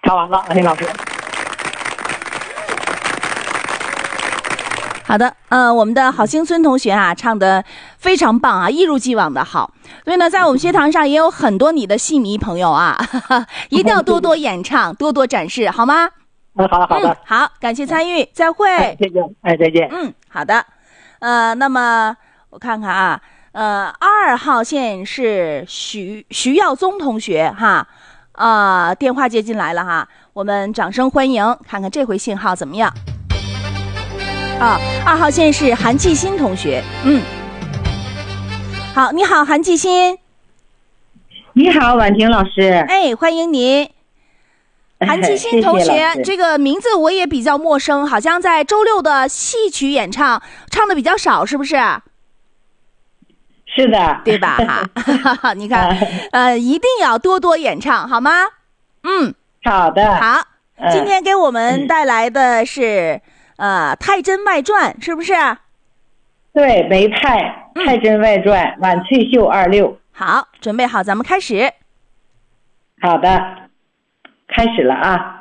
唱完了，林老师。 好的，我们的郝兴孙同学啊，唱得非常棒啊，一如既往的好。所以呢，在我们学堂上也有很多你的戏迷朋友啊，一定要多多演唱，多多展示，好吗？ 好的， 好，感谢参与，再会。 再见，再见。 好的，那么我看看啊，2号线是徐耀宗同学哈，电话接进来了哈，我们掌声欢迎，看看这回信号怎么样。2号线是韩继新同学，好，你好，韩继新。 你好，婉婷老师。 哎，欢迎您。韩继新同学，这个名字我也比较陌生，好像在周六的戏曲演唱唱的比较少，是不是？ 是的， 对吧？哈，你看，一定要多多演唱，好吗？ 好的。 好，今天给我们带来的是《太真外传》，是不是？ 对，梅派《太真外传》晚翠秀26。 好，准备好，咱们开始。 好的，开始了啊。